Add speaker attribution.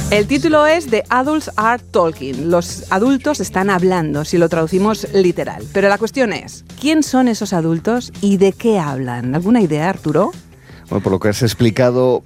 Speaker 1: El título es The Adults Are Talking. Los adultos están hablando, si lo traducimos literal. Pero la cuestión es, ¿quién son esos adultos y de qué hablan? ¿Alguna idea, Arturo?
Speaker 2: Bueno, por lo que has explicado,